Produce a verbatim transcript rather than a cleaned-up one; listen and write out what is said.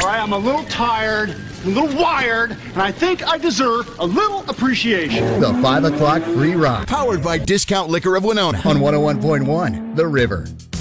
All right, I'm a little tired, a little wired, and I think I deserve a little appreciation. The five o'clock free ride. Powered by Discount Liquor of Winona. On one oh one point one, The River.